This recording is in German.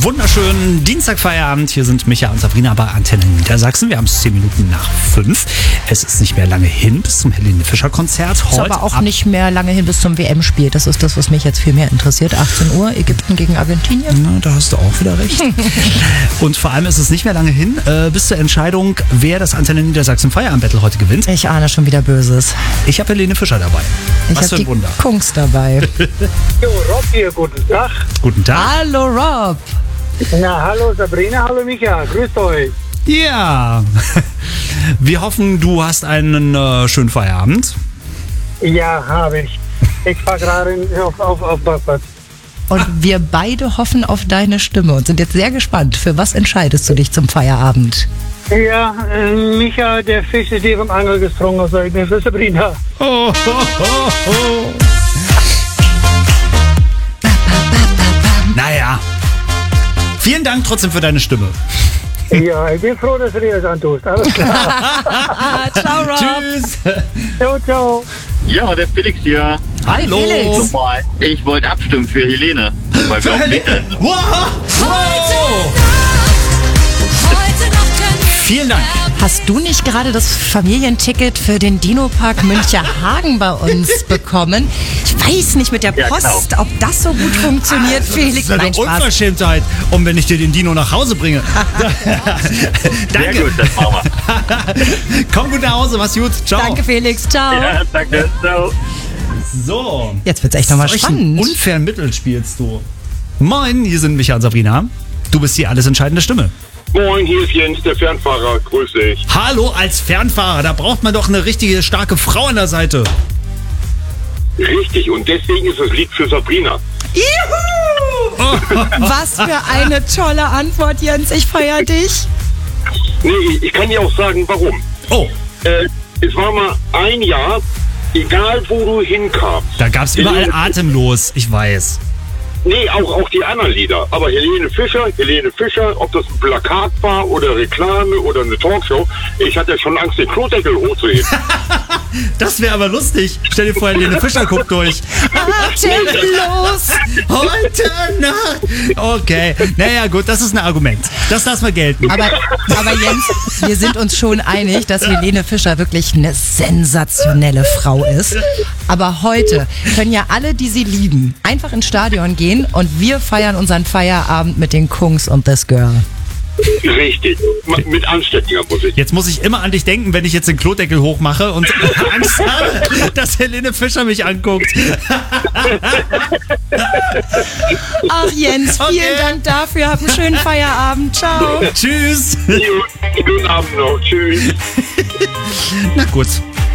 wunderschönen Dienstagfeierabend. Hier sind Micha und Sabrina bei Antenne Niedersachsen. Wir haben es 10 Minuten nach 5. Es ist nicht mehr lange hin bis zum Helene Fischer Konzert. Es ist aber auch nicht mehr lange hin bis zum WM-Spiel. Das ist das, was mich jetzt viel mehr interessiert. 18 Uhr, Ägypten gegen Argentinien. Na, da hast du auch wieder recht. Und vor allem ist es nicht mehr lange hin bis zur Entscheidung, wer das Antenne Niedersachsen Feierabend-Battle heute gewinnt. Ich ahne schon wieder Böses. Ich habe Helene Fischer dabei. Was für ein Wunder. Ich habe die Kungs dabei. Jo, Rob hier, guten Tag. Guten Tag. Hallo Rob. Na, hallo Sabrina, hallo Micha, grüßt euch. Ja, wir hoffen, du hast einen schönen Feierabend. Ja, habe ich. Ich fahre gerade auf Parkplatz. Und wir beide hoffen auf deine Stimme und sind jetzt sehr gespannt. Für was entscheidest du dich zum Feierabend? Ja, Micha, der Fisch ist ihrem Angel gesprungen, also ich bin für Sabrina. Oh, oh, oh, oh. Naja, vielen Dank trotzdem für deine Stimme. Ja, ich bin froh, dass du dir das antust. Alles klar. Ciao Rob. Tschüss. Ciao, ciao. Ja, der Felix hier. Hallo. Felix. Nochmal. Ich wollte abstimmen für Helene. Weil wir auch Helene. Wow. Wow. Vielen Dank. Hast du nicht gerade das Familienticket für den Dino-Park Münchehagen bei uns bekommen? Ich weiß nicht mit der Post, ob das so gut funktioniert, Felix. Das ist eine Nein, Spaß. Unverschämtheit. Und wenn ich dir den Dino nach Hause bringe. Danke. Sehr gut, das machen wir. Komm gut nach Hause, mach's gut. Ciao. Danke, Felix. Ciao. Ja, danke. Ciao. So. Jetzt wird's echt nochmal Solchen spannend. unfairen Mittel spielst du. Moin, hier sind Micha und Sabrina. Du bist die alles entscheidende Stimme. Moin, hier ist Jens, der Fernfahrer. Grüß dich. Hallo, als Fernfahrer, da braucht man doch eine richtige starke Frau an der Seite. Richtig, und deswegen ist das Lied für Sabrina. Juhu! Was für eine tolle Antwort, Jens. Ich feiere dich. Nee, ich kann dir auch sagen, warum. Oh, Es war mal ein Jahr, egal wo du hinkamst. da gab's überall Atemlos, ich weiß. Nee, auch die anderen Lieder. Aber Helene Fischer, ob das ein Plakat war oder Reklame oder eine Talkshow, ich hatte schon Angst, den Klodeckel hochzuheben. Das wäre aber lustig. Stell dir vor, Helene Fischer guckt durch. Atemlos. Heute Nacht. Okay, naja gut, das ist ein Argument. Das lassen wir gelten. Aber Jens, wir sind uns schon einig, dass Helene Fischer wirklich eine sensationelle Frau ist. Aber heute können ja alle, die sie lieben, einfach ins Stadion gehen und wir feiern unseren Feierabend mit den Kungs und This Girl. Richtig, mit anständiger Musik. Jetzt muss ich immer an dich denken, wenn ich jetzt den Klodeckel hochmache und Angst habe, dass Helene Fischer mich anguckt. Ach Jens, vielen Dank dafür. Hab einen schönen Feierabend. Ciao. Tschüss. Schönen Abend noch, tschüss. Na gut.